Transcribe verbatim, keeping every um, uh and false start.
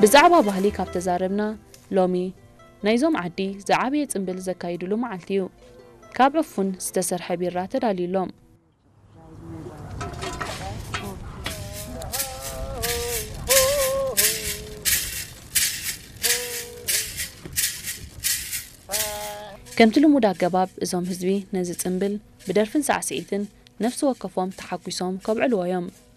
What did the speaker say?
بزعبا ባህሊ ካብ ተዛረብና ሎሚ ናይዞም ዓዲ ዝዓበየ ጽምብል ዘካይድሉ መዓልቲዩ ካብ ዕፉን ዝተሰርሐ ቢራ ተዳልዩሎም ከምቲ ልሙድ አገባብ እዞም ህዝቢ ነዚ ጽምብል ብደርፍን ሳዕስዒትን ነፍሲ ወከፎም ተሓጒሶም ከብዕልዎ እዮም